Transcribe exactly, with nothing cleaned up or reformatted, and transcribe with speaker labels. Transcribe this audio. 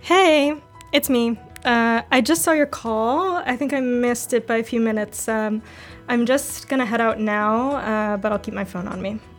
Speaker 1: Hey, it's me. Uh, I just saw your call. I think I missed it by a few minutes. Um, I'm just gonna head out now, uh, but I'll keep my phone on me.